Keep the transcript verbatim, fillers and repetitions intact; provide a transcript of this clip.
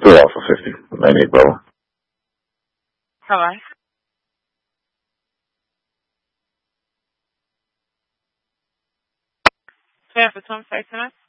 Throw off for fifty. ninety-eight, Bravo. Hello. San Francisco, say tonight.